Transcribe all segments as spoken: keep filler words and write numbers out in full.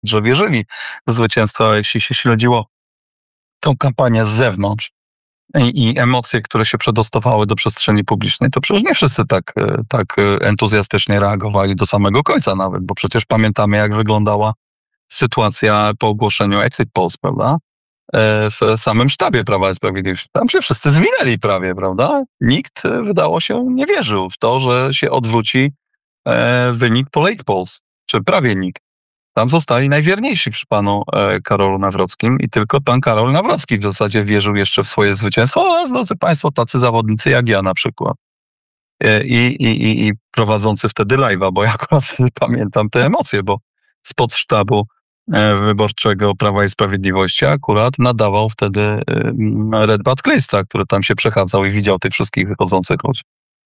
że wierzyli w zwycięstwo, jeśli się śledziło tą kampanię z zewnątrz i, i emocje, które się przedostawały do przestrzeni publicznej, to przecież nie wszyscy tak, tak entuzjastycznie reagowali do samego końca nawet, bo przecież pamiętamy, jak wyglądała sytuacja po ogłoszeniu exit polls, prawda? W samym sztabie Prawa i Sprawiedliwości. Tam się wszyscy zwinęli prawie, prawda? Nikt, wydało się, nie wierzył w to, że się odwróci wynik po late polls, czy prawie nikt. Tam zostali najwierniejsi przy panu Karolu Nawrockim i tylko pan Karol Nawrocki w zasadzie wierzył jeszcze w swoje zwycięstwo. O, drodzy państwo, tacy zawodnicy jak ja na przykład. I, i, i, i prowadzący wtedy live'a, bo ja akurat pamiętam te emocje, bo spod sztabu wyborczego Prawa i Sprawiedliwości akurat nadawał wtedy Redbad Klistra, który tam się przechadzał i widział tych wszystkich wychodzących ludzi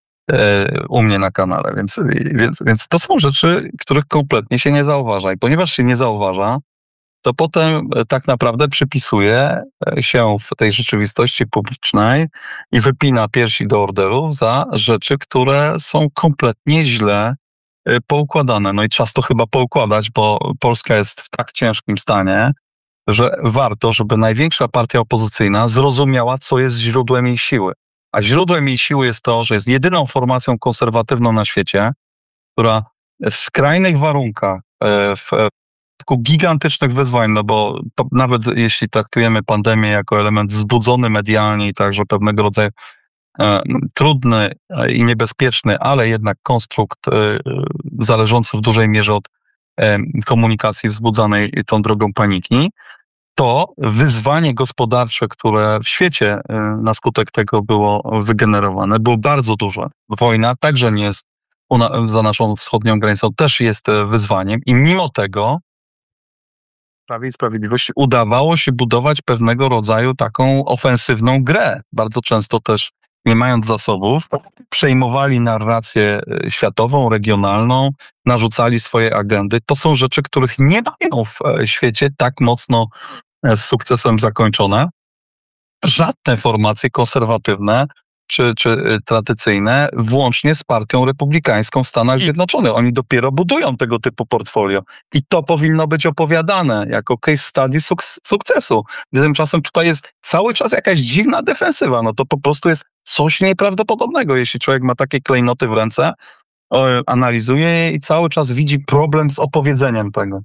u mnie na kanale. Więc, więc, więc to są rzeczy, których kompletnie się nie zauważa. I ponieważ się nie zauważa, to potem tak naprawdę przypisuje się w tej rzeczywistości publicznej i wypina piersi do orderów za rzeczy, które są kompletnie źle poukładane. No i czas to chyba poukładać, bo Polska jest w tak ciężkim stanie, że warto, żeby największa partia opozycyjna zrozumiała, co jest źródłem jej siły. A źródłem jej siły jest to, że jest jedyną formacją konserwatywną na świecie, która w skrajnych warunkach, w przypadku gigantycznych wyzwań, no bo to nawet jeśli traktujemy pandemię jako element zbudzony medialnie i także pewnego rodzaju e, trudny i niebezpieczny, ale jednak konstrukt e, zależący w dużej mierze od e, komunikacji wzbudzanej tą drogą paniki, to wyzwanie gospodarcze, które w świecie e, na skutek tego było wygenerowane, było bardzo duże. Wojna także nie jest una, za naszą wschodnią granicą, też jest wyzwaniem i mimo tego Prawie i Sprawiedliwości udawało się budować pewnego rodzaju taką ofensywną grę. Bardzo często też, nie mając zasobów, przejmowali narrację światową, regionalną, narzucali swoje agendy. To są rzeczy, których nie mają w świecie tak mocno z sukcesem zakończone. Żadne formacje konserwatywne czy, czy tradycyjne, włącznie z partią republikańską w Stanach Zjednoczonych. Oni dopiero budują tego typu portfolio. I to powinno być opowiadane jako case study suk- sukcesu. Tymczasem tutaj jest cały czas jakaś dziwna defensywa. No to po prostu jest coś nieprawdopodobnego, jeśli człowiek ma takie klejnoty w ręce, o, analizuje je i cały czas widzi problem z opowiedzeniem tego.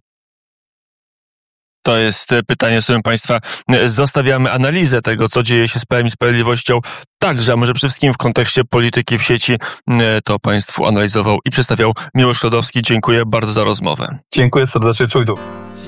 To jest pytanie, z którym Państwa zostawiamy analizę tego, co dzieje się z Prawem i Sprawiedliwością, także, a może przede wszystkim w kontekście polityki w sieci, to Państwu analizował i przedstawiał Miłosz Lodowski. Dziękuję bardzo za rozmowę. Dziękuję serdecznie, Czujdu.